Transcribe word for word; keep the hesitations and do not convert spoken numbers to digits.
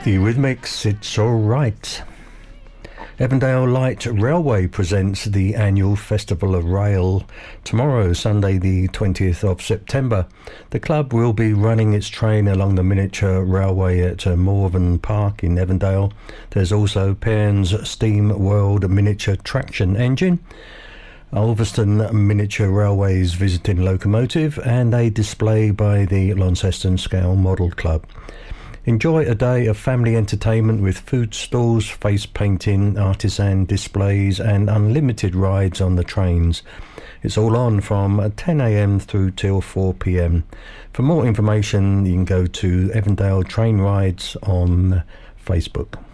Eurythmics, It's Alright. Evandale Light Railway presents the annual Festival of Rail tomorrow, Sunday the twentieth of September. The club will be running its train along the miniature railway at uh, Morven Park in Evandale. There's also Cairns Steam World Miniature Traction Engine, Ulverston Miniature Railways visiting locomotive, and a display by the Launceston Scale Model Club. Enjoy a day of family entertainment with food stalls, face painting, artisan displays and unlimited rides on the trains. It's all on from ten a m through till four p m. For more information you can go to Evandale Train Rides on Facebook.